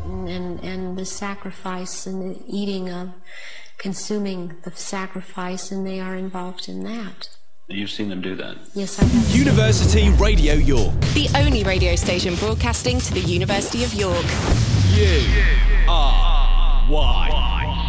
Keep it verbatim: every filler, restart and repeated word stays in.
and, and the sacrifice and the eating of, consuming the sacrifice, and they are involved in that. You've seen them do that? Yes, I have. University Radio York. The only radio station broadcasting to the University of York. U R Y